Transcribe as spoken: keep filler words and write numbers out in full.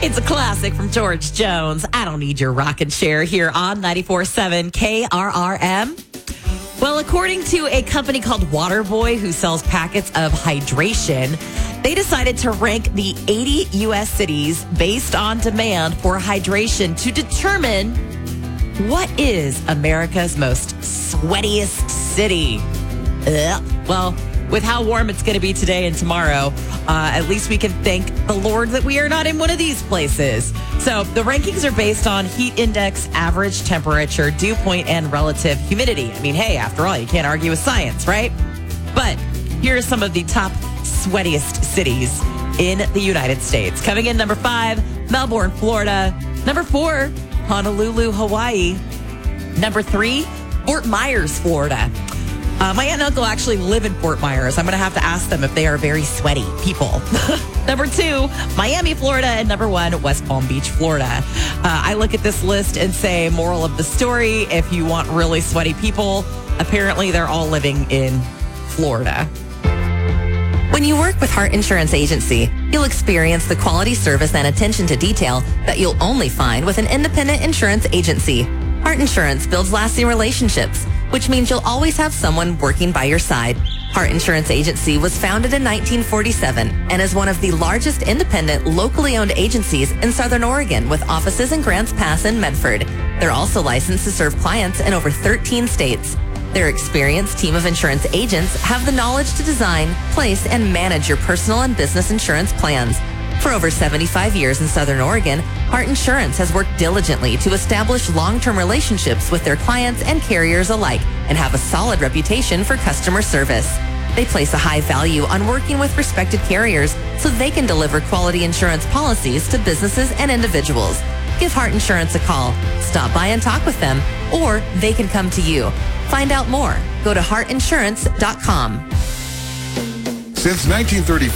It's a classic from George Jones. I don't need your rocking chair here on ninety-four point seven K R R M. Well, according to a company called Waterboy, who sells packets of hydration, they decided to rank the eighty U S cities based on demand for hydration to determine what is America's most sweatiest city. Ugh. Well, with how warm it's going to be today and tomorrow, uh, at least we can thank the Lord that we are not in one of these places. So the rankings are based on heat index, average temperature, dew point, and relative humidity. I mean, hey, after all, you can't argue with science, right? But here are some of the top sweatiest cities in the United States. Coming in number five, Melbourne, Florida. Number four, Honolulu, Hawaii. Number three, Fort Myers, Florida. Uh, my aunt and uncle actually live in Fort Myers. I'm going to have to ask them if they are very sweaty people. Number two, Miami, Florida. And number one, West Palm Beach, Florida. Uh, I look at this list and say, moral of the story, if you want really sweaty people, apparently they're all living in Florida. When you work with Hart Insurance Agency, you'll experience the quality service and attention to detail that you'll only find with an independent insurance agency. Hart Insurance builds lasting relationships, which means you'll always have someone working by your side. Hart Insurance Agency was founded in nineteen forty-seven and is one of the largest independent, locally owned agencies in Southern Oregon with offices in Grants Pass and Medford. They're also licensed to serve clients in over thirteen states. Their experienced team of insurance agents have the knowledge to design, place, and manage your personal and business insurance plans. For over seventy-five years in Southern Oregon, Hart Insurance has worked diligently to establish long-term relationships with their clients and carriers alike and have a solid reputation for customer service. They place a high value on working with respected carriers so they can deliver quality insurance policies to businesses and individuals. Give Hart Insurance a call, stop by and talk with them, or they can come to you. Find out more. Go to heart insurance dot com. Since nineteen thirty.